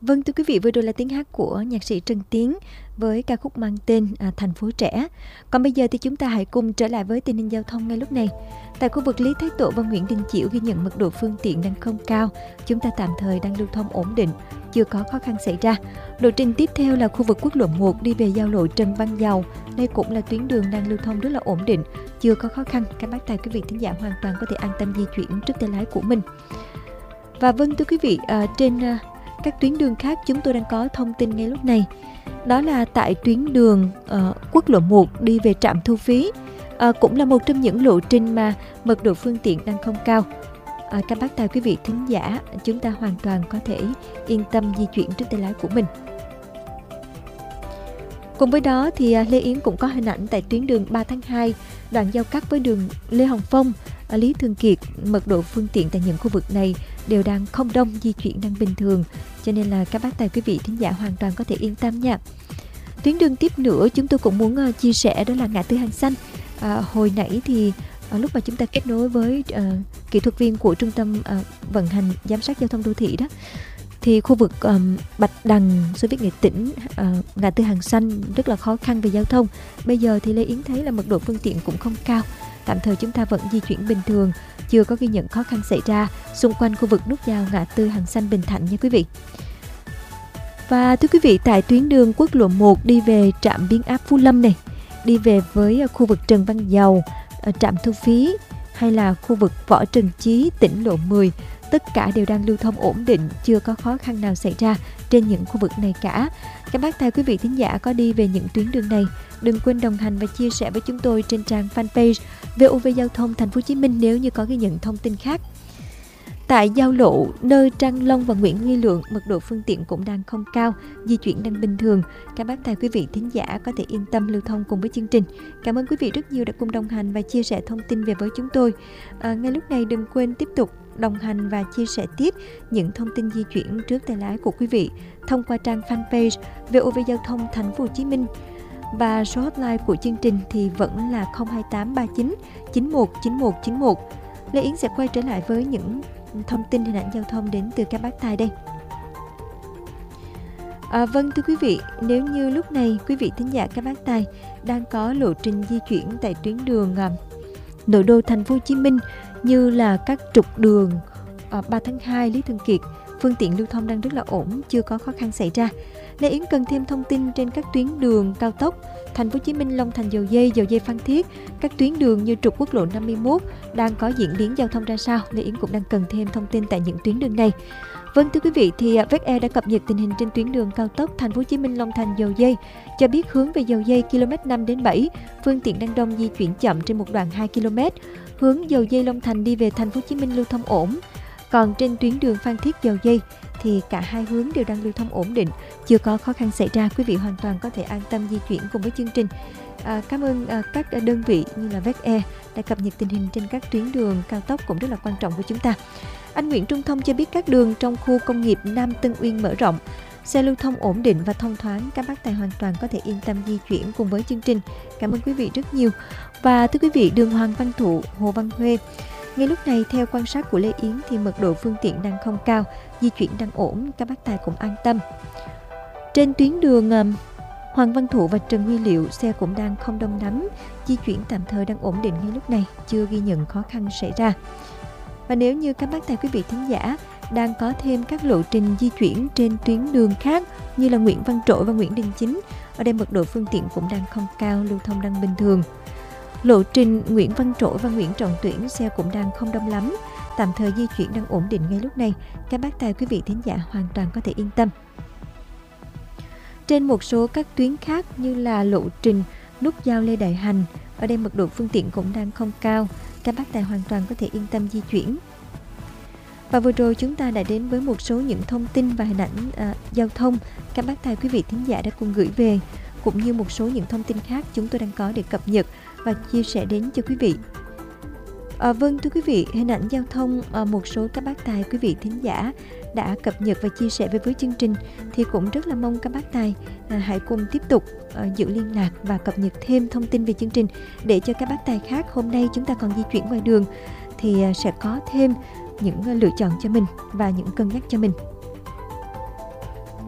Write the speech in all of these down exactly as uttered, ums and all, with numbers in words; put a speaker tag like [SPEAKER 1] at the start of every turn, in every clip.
[SPEAKER 1] Vâng, thưa quý vị, vừa rồi là tiếng hát của nhạc sĩ Trần Tiến với ca khúc mang tên à, Thành phố trẻ. Còn bây giờ thì chúng ta hãy cùng trở lại với tình hình giao thông ngay lúc này. Tại khu vực Lý Thái Tổ và Nguyễn Đình Chiểu ghi nhận mật độ phương tiện đang không cao. Chúng ta tạm thời đang lưu thông ổn định, chưa có khó khăn xảy ra. Lộ trình tiếp theo là khu vực quốc lộ một đi về giao lộ Trần Văn Dầu. Đây cũng là tuyến đường đang lưu thông rất là ổn định, chưa có khó khăn. Các bác tài quý vị thính giả hoàn toàn có thể an tâm di chuyển trước tay lái của mình. Và vâng, thưa quý vị, à, trên à, các tuyến đường khác chúng tôi đang có thông tin ngay lúc này. Đó là tại tuyến đường uh, quốc lộ một đi về trạm thu phí, uh, cũng là một trong những lộ trình mà mật độ phương tiện đang không cao. Uh, các bác tài quý vị thính giả, chúng ta hoàn toàn có thể yên tâm di chuyển trước tay lái của mình. Cùng với đó thì uh, Lê Yến cũng có hình ảnh tại tuyến đường ba tháng hai, đoạn giao cắt với đường Lê Hồng Phong, uh, Lý Thường Kiệt. Mật độ phương tiện tại những khu vực này đều đang không đông, di chuyển đang bình thường, cho nên là các bác tài quý vị thính giả hoàn toàn có thể yên tâm nha. Tuyến đường tiếp nữa chúng tôi cũng muốn uh, chia sẻ, đó là ngã tư Hàng Xanh. À, hồi nãy thì uh, lúc mà chúng ta kết nối với uh, kỹ thuật viên của trung tâm uh, vận hành giám sát giao thông đô thị đó, thì khu vực um, Bạch Đằng, Xô Viết Nghệ Tĩnh, uh, ngã tư Hàng Xanh rất là khó khăn về giao thông. Bây giờ thì Lê Yến thấy là mật độ phương tiện cũng không cao, tạm thời chúng ta vẫn di chuyển bình thường, chưa có ghi nhận khó khăn xảy ra xung quanh khu vực nút giao ngã tư Hàng Xanh Bình Thạnh nha quý vị. Và thưa quý vị, tại tuyến đường quốc lộ một đi về trạm biến áp Phú Lâm này, đi về với khu vực Trần Văn Dầu, trạm thu phí, hay là khu vực Võ Trần Chí, tỉnh lộ mười, tất cả đều đang lưu thông ổn định, chưa có khó khăn nào xảy ra trên những khu vực này cả. Các bác tài quý vị thính giả có đi về những tuyến đường này, đừng quên đồng hành và chia sẻ với chúng tôi trên trang fanpage vê o vê Giao thông Thành phố Hồ Chí Minh nếu như có ghi nhận thông tin khác. Tại giao lộ nơi Trang Long và Nguyễn Huy Lượng, mật độ phương tiện cũng đang không cao, di chuyển đang bình thường. Các bác tài quý vị thính giả có thể yên tâm lưu thông cùng với chương trình. Cảm ơn quý vị rất nhiều đã cùng đồng hành và chia sẻ thông tin về với chúng tôi. À, ngay lúc này đừng quên tiếp tục đồng hành và chia sẻ tiếp những thông tin di chuyển trước tay lái của quý vị thông qua trang fanpage vê o vê Giao thông Thành phố Hồ Chí Minh. Và số hotline của chương trình thì vẫn là không hai tám ba chín chín một chín một chín một. Lê Yến sẽ quay trở lại với những thông tin hình ảnh giao thông đến từ các bác tài đây. À, vâng thưa quý vị, nếu như lúc này quý vị thính giả các bác tài đang có lộ trình di chuyển tại tuyến đường à, nội đô Thành phố Hồ Chí Minh như là các trục đường à, ba tháng hai, Lý Thường Kiệt, phương tiện lưu thông đang rất là ổn, chưa có khó khăn xảy ra. Lê Yến cần thêm thông tin trên các tuyến đường cao tốc Thành phố Hồ Chí Minh, Long Thành, Dầu Dây, Dầu Dây, Phan Thiết, các tuyến đường như trục quốc lộ năm mươi mốt đang có diễn biến giao thông ra sao. Lê Yến cũng đang cần thêm thông tin tại những tuyến đường này. Vâng thưa quý vị, thì vê e đã cập nhật tình hình trên tuyến đường cao tốc Thành phố Hồ Chí Minh, Long Thành, Dầu Dây, cho biết hướng về Dầu Dây km năm đến bảy, phương tiện đang đông di chuyển chậm trên một đoạn hai ki lô mét. Hướng Dầu Dây Long Thành đi về Thành phố Hồ Chí Minh lưu thông ổn. Còn trên tuyến đường Phan Thiết, Dầu Dây thì cả hai hướng đều đang lưu thông ổn định, chưa có khó khăn xảy ra. Quý vị hoàn toàn có thể an tâm di chuyển cùng với chương trình. À, cảm ơn à, các đơn vị như là vê e đã cập nhật tình hình trên các tuyến đường cao tốc cũng rất là quan trọng của chúng ta. Anh Nguyễn Trung Thông cho biết các đường trong khu công nghiệp Nam Tân Uyên mở rộng, xe lưu thông ổn định và thông thoáng, các bác tài hoàn toàn có thể yên tâm di chuyển cùng với chương trình. Cảm ơn quý vị rất nhiều. Và thưa quý vị, đường Hoàng Văn Thụ, Hồ Văn Huê, ngay lúc này theo quan sát của Lê Yến thì mật độ phương tiện đang không cao, di chuyển đang ổn, các bác tài cũng an tâm. Trên tuyến đường um, Hoàng Văn Thụ và Trần Huy Liệu, xe cũng đang không đông lắm, di chuyển tạm thời đang ổn định ngay lúc này, chưa ghi nhận khó khăn xảy ra. Và nếu như các bác tài quý vị thính giả đang có thêm các lộ trình di chuyển trên tuyến đường khác như là Nguyễn Văn Trỗi và Nguyễn Đình Chính, ở đây mật độ phương tiện cũng đang không cao, lưu thông đang bình thường. Lộ trình Nguyễn Văn Trỗi và Nguyễn Trọng Tuyển, xe cũng đang không đông lắm, tạm thời di chuyển đang ổn định ngay lúc này, các bác tài quý vị thính giả hoàn toàn có thể yên tâm. Trên một số các tuyến khác như là lộ trình nút giao Lê Đại Hành, ở đây mật độ phương tiện cũng đang không cao, các bác tài hoàn toàn có thể yên tâm di chuyển. Và vừa rồi chúng ta đã đến với một số những thông tin và hình ảnh à, giao thông các bác tài quý vị thính giả đã cùng gửi về, cũng như một số những thông tin khác chúng tôi đang có để cập nhật và chia sẻ đến cho quý vị. À, vâng thưa quý vị, hình ảnh giao thông à, một số các bác tài quý vị thính giả đã cập nhật và chia sẻ với với chương trình, thì cũng rất là mong các bác tài à, hãy cùng tiếp tục à, giữ liên lạc và cập nhật thêm thông tin về chương trình, để cho các bác tài khác hôm nay chúng ta còn di chuyển ngoài đường thì à, sẽ có thêm những à, lựa chọn cho mình và những cân nhắc cho mình.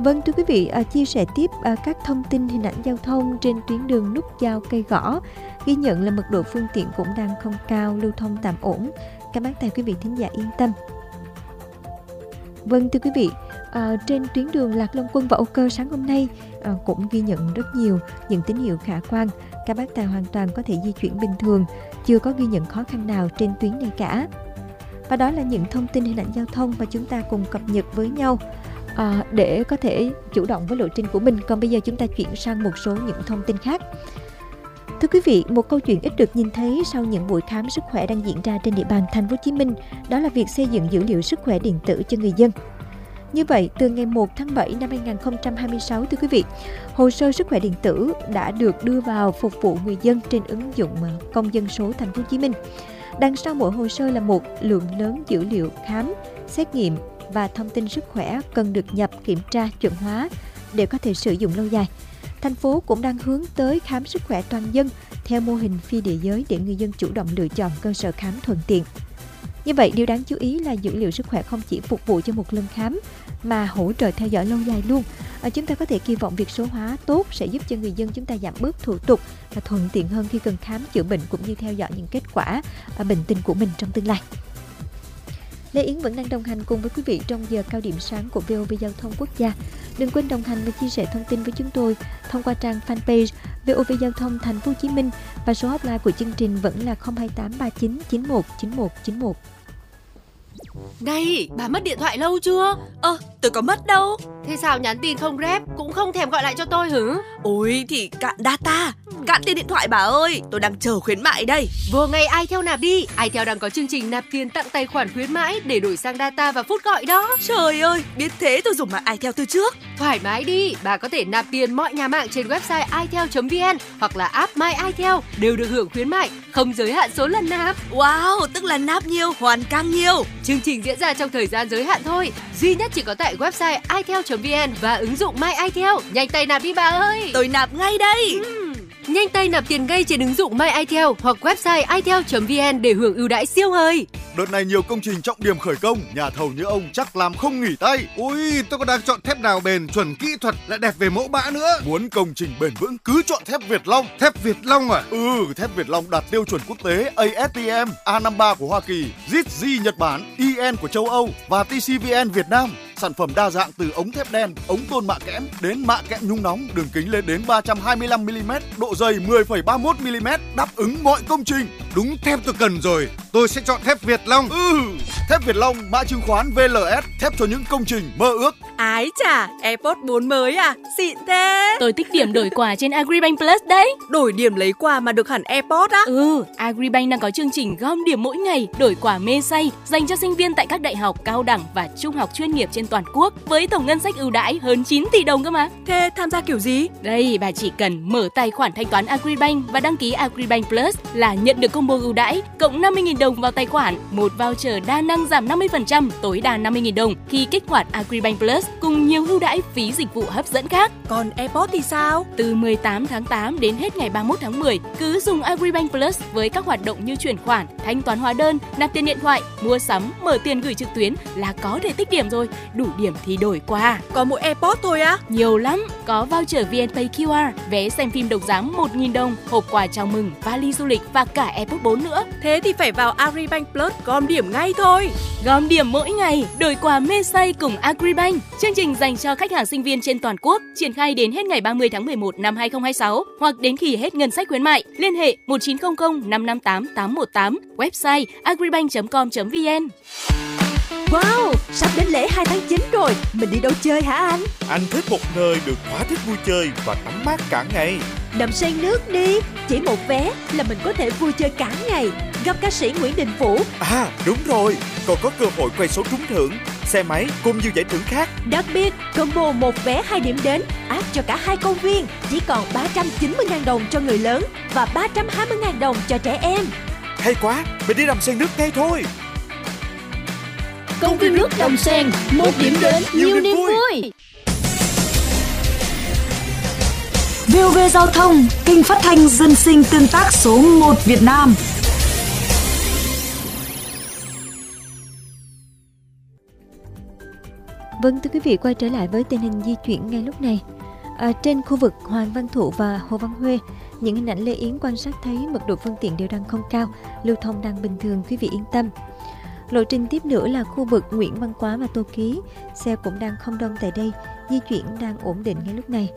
[SPEAKER 1] Vâng, thưa quý vị, à, chia sẻ tiếp à, các thông tin hình ảnh giao thông trên tuyến đường nút giao Cây Gõ. Ghi nhận là mật độ phương tiện cũng đang không cao, lưu thông tạm ổn. Các bác tài quý vị thính giả yên tâm. Vâng, thưa quý vị, à, trên tuyến đường Lạc Long Quân và Âu Cơ sáng hôm nay à, cũng ghi nhận rất nhiều những tín hiệu khả quan. Các bác tài hoàn toàn có thể di chuyển bình thường, chưa có ghi nhận khó khăn nào trên tuyến này cả. Và đó là những thông tin hình ảnh giao thông mà chúng ta cùng cập nhật với nhau à, để có thể chủ động với lộ trình của mình. Còn bây giờ chúng ta chuyển sang một số những thông tin khác. Thưa quý vị, một câu chuyện ít được nhìn thấy sau những buổi khám sức khỏe đang diễn ra trên địa bàn thành phố Hồ Chí Minh, đó là việc xây dựng dữ liệu sức khỏe điện tử cho người dân. Như vậy, từ ngày một tháng bảy năm hai nghìn không trăm hai mươi sáu, thưa quý vị, hồ sơ sức khỏe điện tử đã được đưa vào phục vụ người dân trên ứng dụng công dân số thành phố Hồ Chí Minh. Đằng sau mỗi hồ sơ là một lượng lớn dữ liệu khám, xét nghiệm và thông tin sức khỏe cần được nhập, kiểm tra, chuẩn hóa để có thể sử dụng lâu dài. Thành phố cũng đang hướng tới khám sức khỏe toàn dân theo mô hình phi địa giới để người dân chủ động lựa chọn cơ sở khám thuận tiện. Như vậy, điều đáng chú ý là dữ liệu sức khỏe không chỉ phục vụ cho một lần khám mà hỗ trợ theo dõi lâu dài luôn. À, chúng ta có thể kỳ vọng việc số hóa tốt sẽ giúp cho người dân chúng ta giảm bớt thủ tục và thuận tiện hơn khi cần khám chữa bệnh cũng như theo dõi những kết quả à, bệnh tình của mình trong tương lai. Lê Yến vẫn đang đồng hành cùng với quý vị trong giờ cao điểm sáng của vê o vê Giao thông Quốc gia. Đừng quên đồng hành và chia sẻ thông tin với chúng tôi thông qua trang fanpage vê o vê Giao thông Thành phố Hồ Chí Minh và số hotline của chương trình vẫn là không hai tám ba chín chín một chín một chín một.
[SPEAKER 2] Này, bà mất điện thoại lâu chưa?
[SPEAKER 3] Ơ, tôi có mất đâu.
[SPEAKER 2] Thế sao nhắn tin không rep, cũng không thèm gọi lại cho tôi hử?
[SPEAKER 3] Ôi thì cạn data, cạn tiền điện thoại bà ơi. Tôi đang chờ khuyến mại đây.
[SPEAKER 2] Vừa ngày iTel nạp đi. iTel đang có chương trình nạp tiền tặng tài khoản khuyến mãi để đổi sang data và phút gọi đó.
[SPEAKER 3] Trời ơi, biết thế tôi dùng mạng iTel từ trước.
[SPEAKER 2] Thoải mái đi, bà có thể nạp tiền mọi nhà mạng trên website itel chấm vn hoặc là app My iTel đều được hưởng khuyến mại, không giới hạn số lần nạp.
[SPEAKER 3] Wow, tức là nạp nhiều hoàn càng nhiều.
[SPEAKER 2] Chương trình diễn ra trong thời gian giới hạn thôi, duy nhất chỉ có tại website itel chấm vn và ứng dụng My iTel. Nhanh tay nạp đi bà ơi.
[SPEAKER 3] Tôi nạp ngay đây.
[SPEAKER 2] Uhm. Nhanh tay nạp tiền ngay trên ứng dụng My iTel hoặc website itel chấm vn để hưởng ưu đãi siêu hời.
[SPEAKER 4] Đợt này nhiều công trình trọng điểm khởi công, nhà thầu như ông chắc làm không nghỉ tay.
[SPEAKER 5] Ui, tôi còn đang chọn thép nào bền, chuẩn kỹ thuật lại đẹp về mẫu mã nữa.
[SPEAKER 4] Muốn công trình bền vững cứ chọn thép Việt Long.
[SPEAKER 5] Thép Việt Long à?
[SPEAKER 4] Ừ, thép Việt Long đạt tiêu chuẩn quốc tế a ét tê em, A năm mươi ba của Hoa Kỳ, giê i tê giê Nhật Bản, i en của châu Âu và tê xê vê en Việt Nam. Sản phẩm đa dạng từ ống thép đen, ống tôn mạ kẽm đến mạ kẽm nhúng nóng, đường kính lên đến ba trăm hai mươi lăm mi li mét, độ dày mười phẩy ba mươi mốt mi li mét, đáp ứng mọi công trình.
[SPEAKER 5] Đúng thép tôi cần rồi, tôi sẽ chọn thép Việt Long.
[SPEAKER 4] Ừ, thép Việt Long, mã chứng khoán vê lờ ét, thép cho những công trình mơ ước.
[SPEAKER 3] Ái chà, AirPods bốn mới à? Xịn thế.
[SPEAKER 6] Tôi tích điểm đổi quà trên Agribank Plus đấy.
[SPEAKER 3] Đổi điểm lấy quà mà được hẳn AirPods á?
[SPEAKER 6] Ừ, Agribank đang có chương trình gom điểm mỗi ngày, đổi quà mê say dành cho sinh viên tại các đại học, cao đẳng và trung học chuyên nghiệp trên toàn quốc với tổng ngân sách ưu đãi hơn chín tỷ đồng cơ mà.
[SPEAKER 3] Thế tham gia kiểu gì?
[SPEAKER 6] Đây, bà chỉ cần mở tài khoản thanh toán Agribank và đăng ký Agribank Plus là nhận được combo ưu đãi cộng năm mươi nghìn đồng vào tài khoản, một voucher đa năng giảm năm mươi phần trăm tối đa năm mươi nghìn đồng khi kích hoạt Agribank Plus cùng nhiều ưu đãi phí dịch vụ hấp dẫn khác.
[SPEAKER 3] Còn AirPods thì sao?
[SPEAKER 6] Từ mười tám tháng tám đến hết ngày ba mươi mốt tháng mười, cứ dùng Agribank Plus với các hoạt động như chuyển khoản, thanh toán hóa đơn, nạp tiền điện thoại, mua sắm, mở tiền gửi trực tuyến là có thể tích điểm rồi. Đủ điểm thì đổi quà.
[SPEAKER 3] Có mỗi AirPods thôi á?
[SPEAKER 6] Nhiều lắm, có voucher vê en Pay quy rờ, vé xem phim đồng giá một nghìn đồng, hộp quà chào mừng, vali du lịch và cả AirPods bốn nữa.
[SPEAKER 3] Thế thì phải vào Agribank Plus gom điểm ngay thôi.
[SPEAKER 6] Gom điểm mỗi ngày, đổi quà mê say cùng Agribank. Chương trình dành cho khách hàng sinh viên trên toàn quốc, triển khai đến hết ngày ba mươi tháng mười một năm hai nghìn không trăm hai mươi sáu hoặc đến khi hết ngân sách khuyến mại. Liên hệ một chín không không năm năm tám tám một tám, website agribank chấm com chấm vn.
[SPEAKER 7] Wow, sắp đến lễ hai tháng chín rồi, mình đi đâu chơi hả anh?
[SPEAKER 8] Anh thích một nơi được thỏa thích vui chơi và tắm mát cả ngày.
[SPEAKER 7] Đầm Sen Nước đi, chỉ một vé là mình có thể vui chơi cả ngày, gặp ca sĩ Nguyễn Đình Vũ.
[SPEAKER 8] À, đúng rồi, còn có cơ hội quay số trúng thưởng, xe máy cùng nhiều giải thưởng khác.
[SPEAKER 7] Đặc biệt, combo một vé hai điểm đến áp cho cả hai công viên, chỉ còn ba trăm chín mươi nghìn đồng cho người lớn và ba trăm hai mươi nghìn đồng cho trẻ em.
[SPEAKER 8] Hay quá, mình đi Đầm Sen Nước ngay thôi.
[SPEAKER 7] Công viên nước Đầm Sen, một điểm đến, nhiều niềm vui.
[SPEAKER 9] vê o vê Giao thông, kênh phát thanh dân sinh tương tác số một Việt Nam.
[SPEAKER 1] Vâng, thưa quý vị, quay trở lại với tình hình di chuyển ngay lúc này. À, trên khu vực Hoàng Văn Thụ và Hồ Văn Huê, những hình ảnh Lê Yến quan sát thấy mật độ phương tiện đều đang không cao, lưu thông đang bình thường, quý vị yên tâm. Lộ trình tiếp nữa là khu vực Nguyễn Văn Quá và Tô Ký, xe cũng đang không đông tại đây, di chuyển đang ổn định ngay lúc này.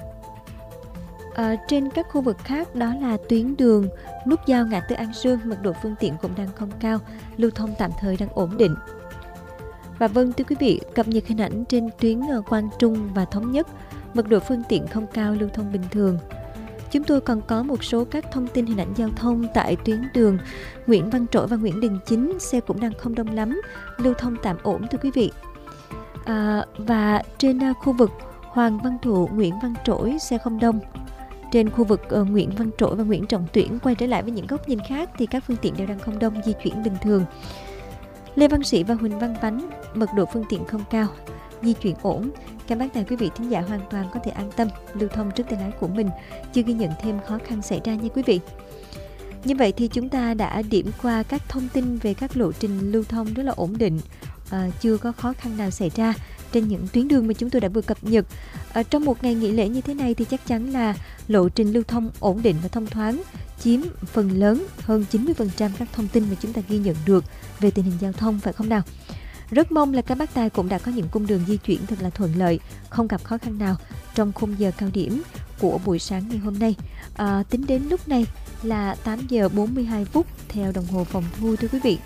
[SPEAKER 1] À, trên các khu vực khác đó là tuyến đường nút giao ngã tư An Sương, mật độ phương tiện cũng đang không cao, lưu thông tạm thời đang ổn định. Và vâng, thưa quý vị, cập nhật hình ảnh trên tuyến Quang Trung và Thống Nhất, mật độ phương tiện không cao, lưu thông bình thường. Chúng tôi còn có một số các thông tin hình ảnh giao thông tại tuyến đường Nguyễn Văn Trỗi và Nguyễn Đình Chính, xe cũng đang không đông lắm, lưu thông tạm ổn thưa quý vị. À, và trên khu vực Hoàng Văn Thụ, Nguyễn Văn Trỗi, xe không đông. Trên khu vực uh, Nguyễn Văn Trỗi và Nguyễn Trọng Tuyển, quay trở lại với những góc nhìn khác thì các phương tiện đều đang không đông, di chuyển bình thường. Lê Văn Sĩ và Huỳnh Văn Bánh, mật độ phương tiện không cao, di chuyển ổn. Các bác tài quý vị thính giả hoàn toàn có thể an tâm lưu thông trước tay lái của mình, chưa ghi nhận thêm khó khăn xảy ra nha quý vị. Như vậy thì chúng ta đã điểm qua các thông tin về các lộ trình lưu thông rất là ổn định, à, chưa có khó khăn nào xảy ra trên những tuyến đường mà chúng tôi đã vừa cập nhật. À, trong một ngày nghỉ lễ như thế này thì chắc chắn là lộ trình lưu thông ổn định và thông thoáng chiếm phần lớn, hơn chín mươi phần trăm các thông tin mà chúng ta ghi nhận được về tình hình giao thông, phải không nào? Rất mong là các bác tài cũng đã có những cung đường di chuyển thật là thuận lợi, không gặp khó khăn nào trong khung giờ cao điểm của buổi sáng ngày hôm nay. À, tính đến lúc này là tám giờ bốn mươi hai phút theo đồng hồ phòng thu thưa quý vị.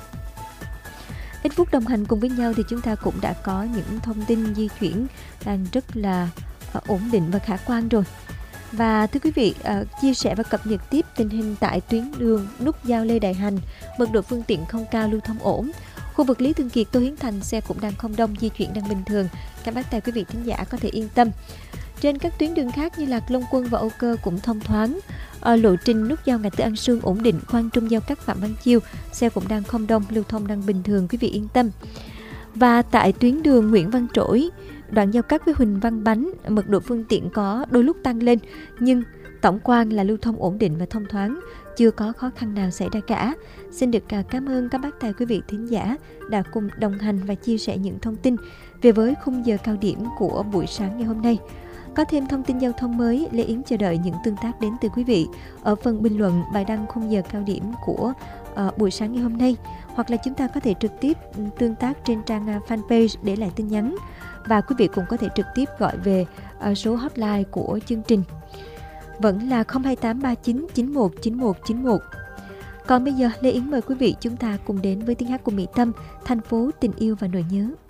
[SPEAKER 1] Ít phút đồng hành cùng với nhau thì chúng ta cũng đã có những thông tin di chuyển đang rất là uh, ổn định và khả quan rồi. Và thưa quý vị, uh, chia sẻ và cập nhật tiếp tình hình tại tuyến đường nút giao Lê Đại Hành, mật độ phương tiện không cao, lưu thông ổn. Khu vực Lý Thường Kiệt, Tô Hiến Thành, xe cũng đang không đông, di chuyển đang bình thường. Các bác tài quý vị thính giả có thể yên tâm. Trên các tuyến đường khác như Lạc Long Quân và Âu Cơ cũng thông thoáng. Ở lộ trình nút giao ngã tư An Sương ổn định, Quang Trung giao cắt Phạm Văn Chiêu, xe cũng đang không đông, lưu thông đang bình thường, quý vị yên tâm. Và tại tuyến đường Nguyễn Văn Trỗi, đoạn giao cắt với Huỳnh Văn Bánh, mật độ phương tiện có đôi lúc tăng lên, nhưng tổng quan là lưu thông ổn định và thông thoáng, chưa có khó khăn nào xảy ra cả. Xin được cảm ơn các bác tài quý vị thính giả đã cùng đồng hành và chia sẻ những thông tin về với khung giờ cao điểm của buổi sáng ngày hôm nay. Có thêm thông tin giao thông mới, Lê Yến chờ đợi những tương tác đến từ quý vị ở phần bình luận bài đăng khung giờ cao điểm của uh, buổi sáng ngày hôm nay, hoặc là chúng ta có thể trực tiếp tương tác trên trang uh, fanpage để lại tin nhắn, và quý vị cũng có thể trực tiếp gọi về uh, số hotline của chương trình vẫn là không hai tám ba chín chín một chín một chín một. Còn bây giờ Lê Yến mời quý vị chúng ta cùng đến với tiếng hát của Mỹ Tâm, Thành phố tình yêu và nỗi nhớ.